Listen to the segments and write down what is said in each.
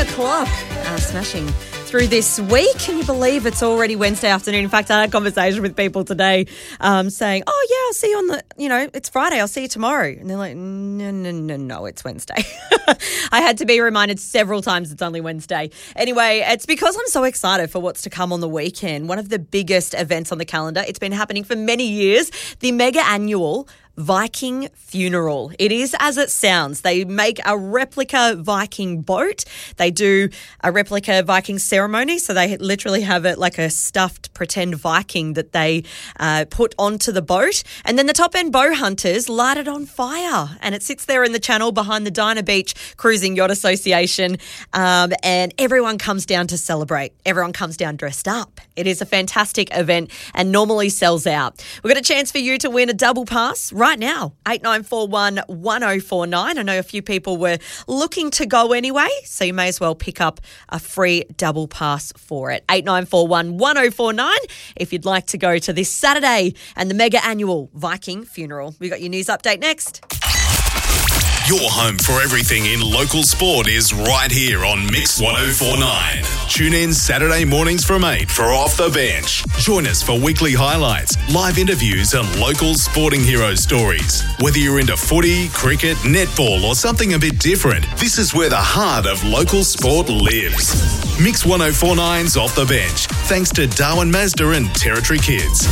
o'clock, smashing through this week. Can you believe it's already Wednesday afternoon? In fact, I had a conversation with people today saying, oh, yeah, I'll see you on it's Friday, I'll see you tomorrow. And they're like, no, it's Wednesday. I had to be reminded several times it's only Wednesday. Anyway, it's because I'm so excited for what's to come on the weekend. One of the biggest events on the calendar. It's been happening for many years. The mega annual Viking funeral. It is as it sounds. They make a replica Viking boat. They do a replica Viking ceremony. So they literally have it like a stuffed pretend Viking that they put onto the boat. And then the top end bow hunters light it on fire. And it sits there in the channel behind the Dinah Beach Cruising Yacht Association. And everyone comes down to celebrate. Everyone comes down dressed up. It is a fantastic event and normally sells out. We've got a chance for you to win a double pass right now, 8941 1049. I know a few people were looking to go anyway, so you may as well pick up a free double pass for it. 8941 1049 if you'd like to go to this Saturday and the mega annual Viking funeral. We've got your news update next. Your home for everything in local sport is right here on Mix 1049. Tune in Saturday mornings from 8 for Off the Bench. Join us for weekly highlights, live interviews and local sporting hero stories. Whether you're into footy, cricket, netball or something a bit different, this is where the heart of local sport lives. Mix 1049's Off the Bench, thanks to Darwin Mazda and Territory Kids.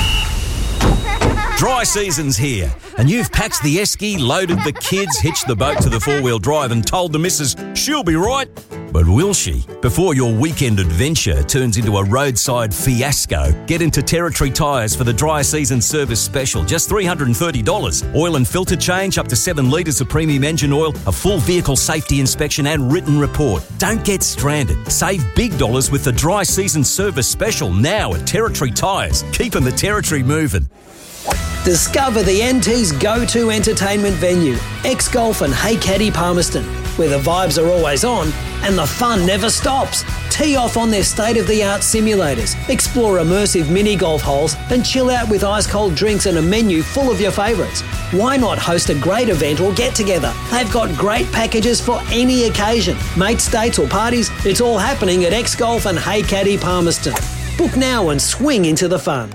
Dry season's here, and you've packed the esky, loaded the kids, hitched the boat to the four-wheel drive and told the missus she'll be right. But will she? Before your weekend adventure turns into a roadside fiasco, get into Territory Tyres for the dry season service special. Just $330. Oil and filter change, up to 7 litres of premium engine oil, a full vehicle safety inspection and written report. Don't get stranded. Save big dollars with the dry season service special now at Territory Tyres. Keeping the Territory moving. Discover the NT's go-to entertainment venue, X-Golf and Hey Caddy Palmerston, where the vibes are always on and the fun never stops. Tee off on their state-of-the-art simulators, explore immersive mini-golf holes and chill out with ice-cold drinks and a menu full of your favourites. Why not host a great event or get-together? They've got great packages for any occasion. Mates, dates or parties, it's all happening at X-Golf and Hey Caddy Palmerston. Book now and swing into the fun.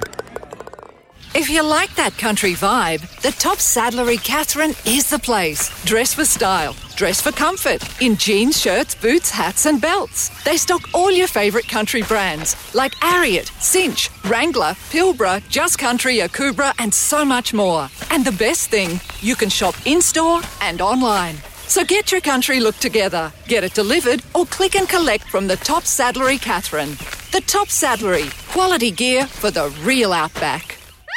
If you like that country vibe, the Top Saddlery Catherine is the place. Dress for style, dress for comfort, in jeans, shirts, boots, hats and belts. They stock all your favourite country brands like Ariat, Cinch, Wrangler, Pilbara, Just Country, Akubra and so much more. And the best thing, you can shop in-store and online. So get your country look together, get it delivered or click and collect from the Top Saddlery Catherine. The Top Saddlery, quality gear for the real outback.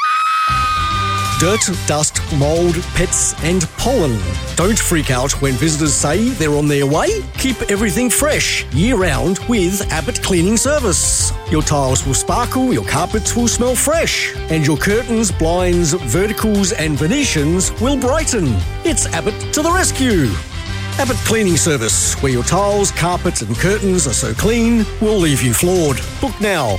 Dirt, dust, mould, pets and pollen. Don't freak out when visitors say they're on their way. Keep everything fresh year-round with Abbott Cleaning Service. Your tiles will sparkle, your carpets will smell fresh, and your curtains, blinds, verticals and Venetians will brighten. It's Abbott to the rescue. Abbott Cleaning Service, where your tiles, carpets and curtains are so clean, we'll leave you floored. Book now,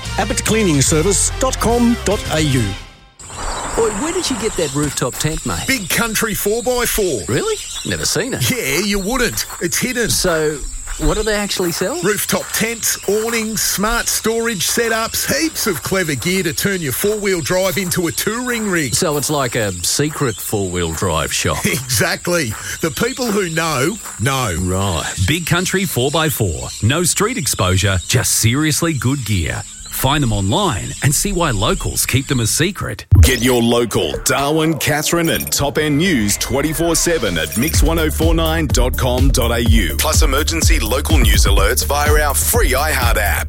abbottcleaningservice.com.au. Boy, where did you get that rooftop tent, mate? Big Country 4x4. Really? Never seen it. Yeah, you wouldn't. It's hidden. So, what do they actually sell? Rooftop tents, awnings, smart storage setups, heaps of clever gear to turn your four-wheel drive into a touring rig. So it's like a secret four-wheel drive shop. Exactly. The people who know. Right. Big Country 4x4. No street exposure, just seriously good gear. Find them online and see why locals keep them a secret. Get your local Darwin, Catherine and Top End News 24/7 at mix1049.com.au. Plus emergency local news alerts via our free iHeart app.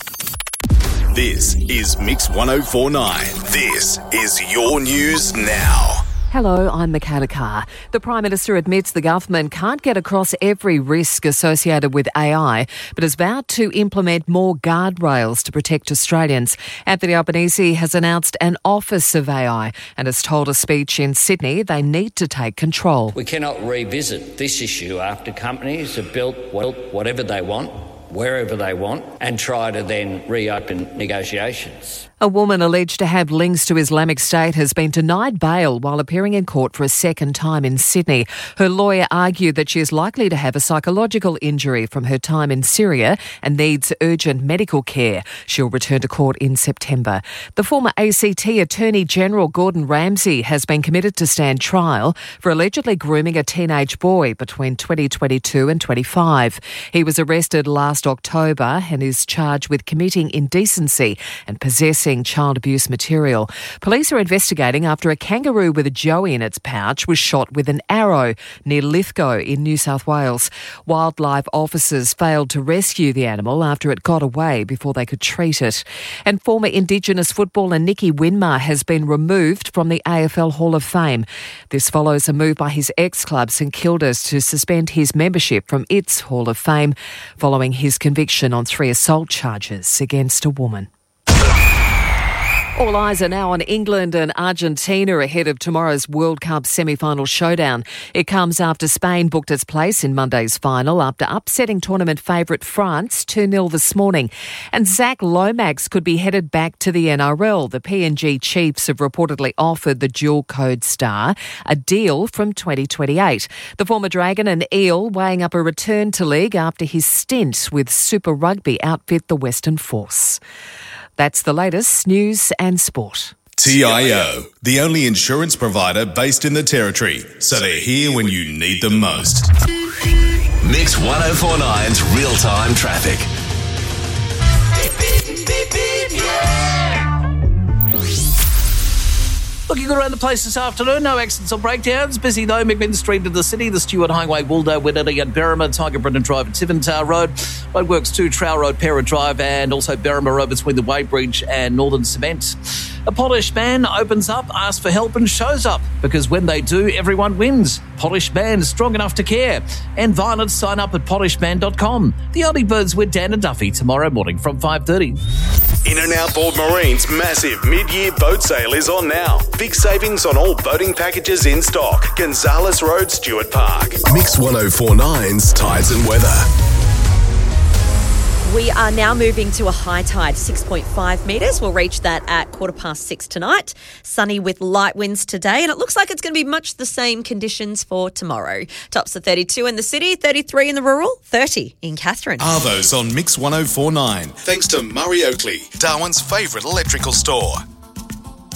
This is Mix 1049. This is your news now. Hello, I'm Michaela Carr. The Prime Minister admits the government can't get across every risk associated with AI, but has vowed to implement more guardrails to protect Australians. Anthony Albanese has announced an Office of AI and has told a speech in Sydney they need to take control. We cannot revisit this issue after companies have built whatever they want, wherever they want, and try to then reopen negotiations. A woman alleged to have links to Islamic State has been denied bail while appearing in court for a second time in Sydney. Her lawyer argued that she is likely to have a psychological injury from her time in Syria and needs urgent medical care. She'll return to court in September. The former ACT Attorney General Gordon Ramsay has been committed to stand trial for allegedly grooming a teenage boy between 2022 and 25. He was arrested last October and is charged with committing indecency and possessing child abuse material. Police are investigating after a kangaroo with a joey in its pouch was shot with an arrow near Lithgow in New South Wales. Wildlife officers failed to rescue the animal after it got away before they could treat it. And former Indigenous footballer Nicky Winmar has been removed from the AFL Hall of Fame. This follows a move by his ex-club St Kilda's to suspend his membership from its Hall of Fame following his conviction on 3 assault charges against a woman. All eyes are now on England and Argentina ahead of tomorrow's World Cup semi-final showdown. It comes after Spain booked its place in Monday's final after upsetting tournament favourite France 2-0 this morning. And Zach Lomax could be headed back to the NRL. The PNG Chiefs have reportedly offered the dual-code star a deal from 2028. The former Dragon and Eel weighing up a return to league after his stint with Super Rugby outfit the Western Force. That's the latest news and sport. TIO, the only insurance provider based in the Territory, so they're here when you need them most. Mix 104.9's real-time traffic. Looking good around the place this afternoon. No accidents or breakdowns. Busy though. McMinn Street to the city. The Stewart Highway, Waldo, Winnetty and Berrima. Tiger Brennan Drive at Tiventar Road. Roadworks 2, Trowell Road, Pera Drive and also Berrima Road between the Weybridge and Northern Cement. A Polished Man opens up, asks for help and shows up. Because when they do, everyone wins. Polished Man, strong enough to care. And Violence, sign up at polishedman.com. The Early Birds with Dan and Duffy tomorrow morning from 5:30. In and Outboard Marine's massive mid-year boat sale is on now. Big savings on all boating packages in stock. Gonzales Road, Stewart Park. Mix 104.9's Tides and Weather. We are now moving to a high tide, 6.5 metres. We'll reach that at 6:15 tonight. Sunny with light winds today, and it looks like it's going to be much the same conditions for tomorrow. Tops of 32 in the city, 33 in the rural, 30 in Katherine. Arvos on Mix 104.9. Thanks to Murray Oakley, Darwin's favourite electrical store.